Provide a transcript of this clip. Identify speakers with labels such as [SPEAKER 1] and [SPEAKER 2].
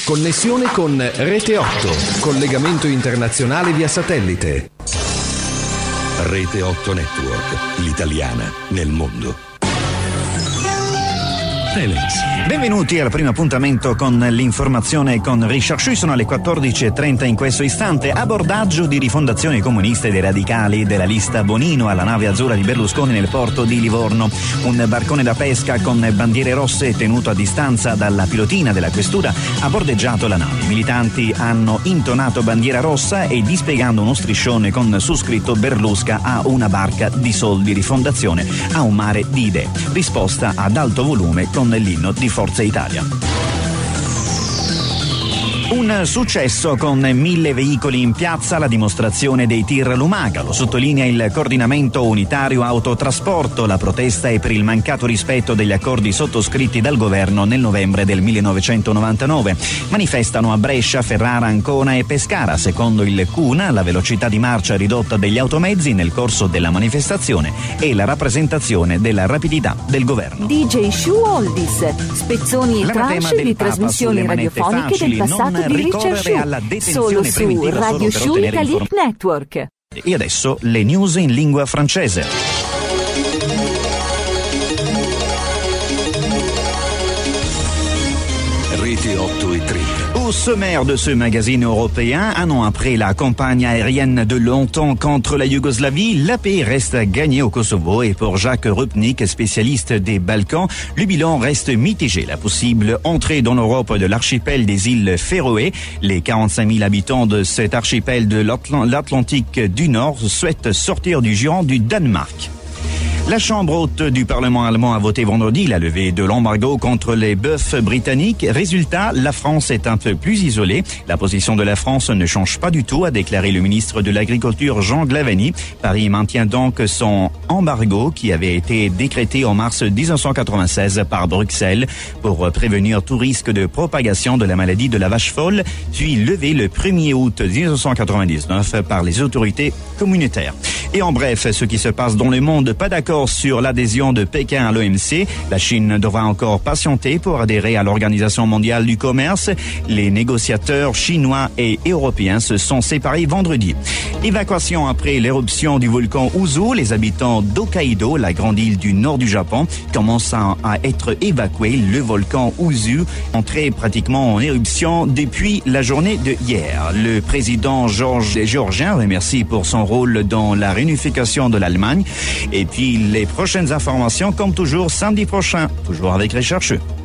[SPEAKER 1] Connessione con Rete 8, collegamento internazionale via satellite. Rete 8 Network, l'italiana nel mondo.
[SPEAKER 2] Benvenuti al primo appuntamento con l'informazione con Richard Schuh. Sono le 14.30 in questo istante. Abordaggio di Rifondazione Comunista e dei radicali della lista Bonino alla nave azzurra di Berlusconi nel porto di Livorno. Un barcone da pesca con bandiere rosse tenuto a distanza dalla pilotina della questura ha bordeggiato la nave. I militanti hanno intonato bandiera rossa e dispiegando uno striscione con su scritto Berlusca a una barca di soldi, Rifondazione a un mare di idee. Risposta ad alto volume con l'inno di Forza Italia. Un successo con 1.000 veicoli in piazza, la dimostrazione dei tir Lumaga, lo sottolinea il coordinamento unitario autotrasporto. La protesta è per il mancato rispetto degli accordi sottoscritti dal governo nel novembre del 1999. Manifestano a Brescia, Ferrara, Ancona e Pescara. Secondo il CUN, la velocità di marcia ridotta degli automezzi nel corso della manifestazione e la rappresentazione della rapidità del governo.
[SPEAKER 3] DJ Schuh Oldies, spezzoni e tranche di trasmissioni radiofoniche del passato di Richard Schuh, solo su Radio Schuh Italic Network.
[SPEAKER 2] E adesso le news in lingua francese.
[SPEAKER 1] Rete 8 e 3.
[SPEAKER 2] Au sommaire de ce magazine européen, un an après la campagne aérienne de l'OTAN contre la Yougoslavie, la paix reste à gagner au Kosovo et pour Jacques Rupnik, spécialiste des Balkans, le bilan reste mitigé. La possible entrée dans l'Europe de l'archipel des îles Féroé, les 45 000 habitants de cet archipel de l'Atlantique du Nord souhaitent sortir du giron du Danemark. La Chambre haute du Parlement allemand a voté vendredi la levée de l'embargo contre les bœufs britanniques. Résultat, la France est un peu plus isolée. La position de la France ne change pas du tout, a déclaré le ministre de l'Agriculture Jean Glavany. Paris maintient donc son embargo qui avait été décrété en mars 1996 par Bruxelles pour prévenir tout risque de propagation de la maladie de la vache folle, puis levé le 1er août 1999 par les autorités communautaires. Et en bref, ce qui se passe dans le monde, pas d'accord sur l'adhésion de Pékin à l'OMC. La Chine devra encore patienter pour adhérer à l'Organisation mondiale du commerce. Les négociateurs chinois et européens se sont séparés vendredi. Évacuation après l'éruption du volcan Uzu. Les habitants d'Hokkaido, la grande île du nord du Japon, commencent à être évacués. Le volcan Uzu entré pratiquement en éruption depuis la journée de hier. Le président géorgien remercie pour son rôle dans la réunification de l'Allemagne. Et puis les prochaines informations, comme toujours, samedi prochain, toujours avec Richard Schuh.